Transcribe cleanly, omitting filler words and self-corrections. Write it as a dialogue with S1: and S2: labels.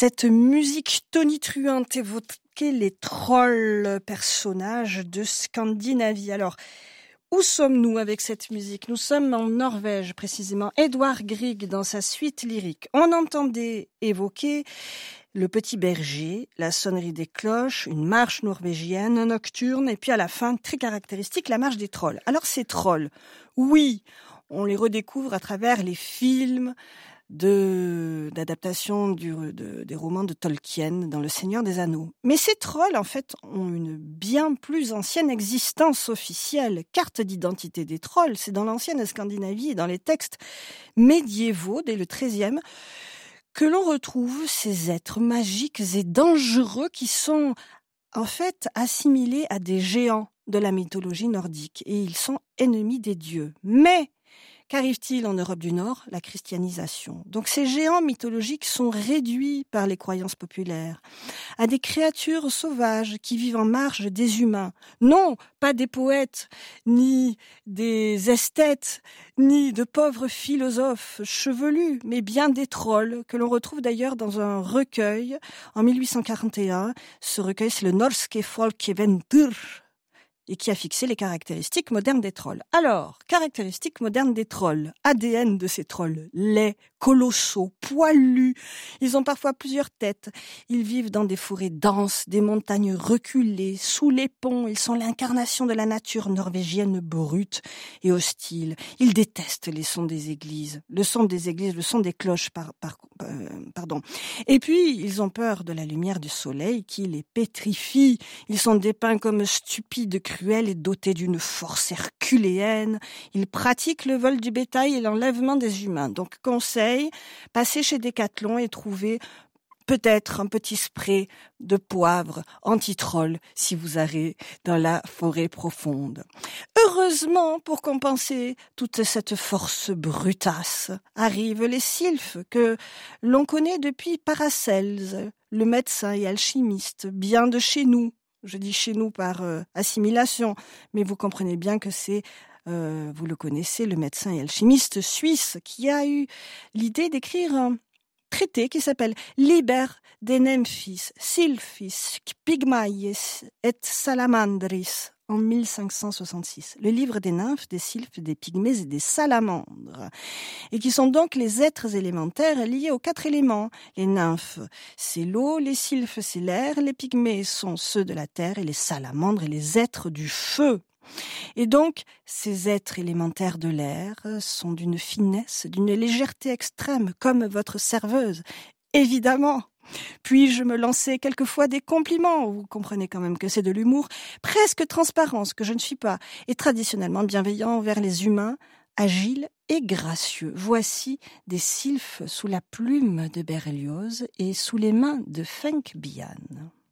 S1: Cette musique tonitruante évoquait les trolls, personnages de Scandinavie. Alors, où sommes-nous avec cette musique ? Nous sommes en Norvège, précisément. Edvard Grieg, dans sa suite lyrique. On entendait évoquer le petit berger, la sonnerie des cloches, une marche norvégienne, nocturne, et puis à la fin, très caractéristique, la marche des trolls. Alors ces trolls, oui, on les redécouvre à travers les films d'adaptation des romans de Tolkien dans Le Seigneur des Anneaux. Mais ces trolls, en fait, ont une bien plus ancienne existence officielle. Carte d'identité des trolls, c'est dans l'ancienne Scandinavie et dans les textes médiévaux, dès le XIIIe, que l'on retrouve ces êtres magiques et dangereux qui sont en fait assimilés à des géants de la mythologie nordique et ils sont ennemis des dieux. Mais qu'arrive-t-il en Europe du Nord ? La christianisation. Donc ces géants mythologiques sont réduits par les croyances populaires à des créatures sauvages qui vivent en marge des humains. Non, pas des poètes, ni des esthètes, ni de pauvres philosophes chevelus, mais bien des trolls que l'on retrouve d'ailleurs dans un recueil en 1841. Ce recueil, c'est le Norske Folkeeventyr, et qui a fixé les caractéristiques modernes des trolls. Alors, caractéristiques modernes des trolls, ADN de ces trolls, laids, colossaux, poilus, ils ont parfois plusieurs têtes, ils vivent dans des forêts denses, des montagnes reculées, sous les ponts, ils sont l'incarnation de la nature norvégienne brute et hostile, ils détestent les sons des églises, le son des cloches, pardon. Et puis, ils ont peur de la lumière du soleil qui les pétrifie, ils sont dépeints comme stupides, cruels et dotés d'une force herculéenne. Ils pratiquent le vol du bétail et l'enlèvement des humains. Donc, conseil, passez chez Decathlon et trouvez peut-être un petit spray de poivre anti-troll si vous allez dans la forêt profonde. Heureusement, pour compenser toute cette force brutasse, arrivent les sylphes que l'on connaît depuis Paracelse, le médecin et alchimiste, bien de chez nous. Je dis chez nous par assimilation, mais vous comprenez bien que c'est, vous le connaissez, le médecin et alchimiste suisse qui a eu l'idée d'écrire un traité qui s'appelle Liber de Nymphis, Sylphis, Pygmaies et Salamandris en 1566. Le livre des nymphes, des sylphes, des pygmées et des salamandres. Et qui sont donc les êtres élémentaires liés aux 4 éléments. Les nymphes, c'est l'eau, les sylphes, c'est l'air, les pygmées sont ceux de la terre et les salamandres et les êtres du feu. Et donc, ces êtres élémentaires de l'air sont d'une finesse, d'une légèreté extrême, comme votre serveuse. Évidemment. Puis-je me lancer quelquefois des compliments, vous comprenez quand même que c'est de l'humour, presque transparent, ce que je ne suis pas, et traditionnellement bienveillant envers les humains, agile et gracieux. Voici des sylphes sous la plume de Berlioz et sous les mains de Fenk Bian.